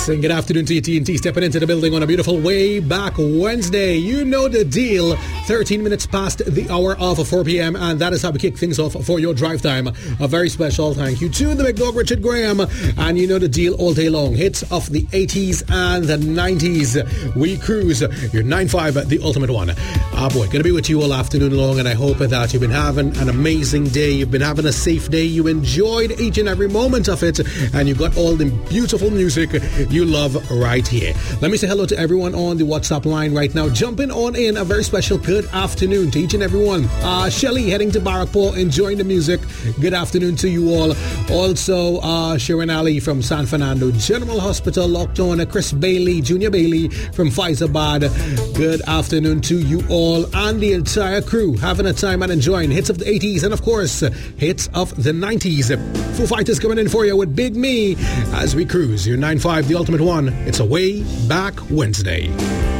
Saying good afternoon to you, TNT, stepping into the building on a beautiful way back Wednesday. You know the deal. 13 minutes past the hour of 4 p.m. and that is how we kick things off for your drive time. A very special thank you to the big dog Richard Graham, and you know the deal all day long. Hits of the 80s and the 90s. We cruise your 9-5, the ultimate one. Boy, gonna be with you all afternoon long, and I hope that you've been having an amazing day. You've been having a safe day. You enjoyed each and every moment of it, and you got all the beautiful music you love right here. Let me say hello to everyone on the WhatsApp line right now. Jumping on in, a very special good afternoon to each and everyone. Shelly heading to Barrackpore, enjoying the music. Good afternoon to you all. Also, Sharon Ali from San Fernando General Hospital, locked on. Chris Bailey, Junior Bailey from Faizabad. Good afternoon to you all and the entire crew. Having a time and enjoying hits of the 80s and, of course, hits of the 90s. Foo Fighters coming in for you with Big Me as we cruise your 9-5, the ultimate one. It's a way back Wednesday.